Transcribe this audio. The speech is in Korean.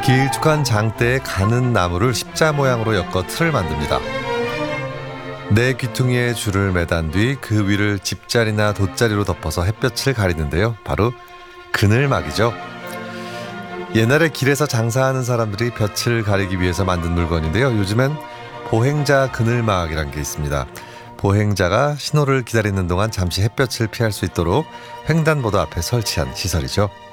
길쭉한 장대에 가는 나무를 십자 모양으로 엮어 틀을 만듭니다. 네 귀퉁이에 줄을 매단 뒤 그 위를 집자리나 돗자리로 덮어서 햇볕을 가리는데요. 바로 그늘막이죠. 옛날에 길에서 장사하는 사람들이 볕을 가리기 위해서 만든 물건인데요. 요즘엔 보행자 그늘막이란 게 있습니다. 보행자가 신호를 기다리는 동안 잠시 햇볕을 피할 수 있도록 횡단보도 앞에 설치한 시설이죠.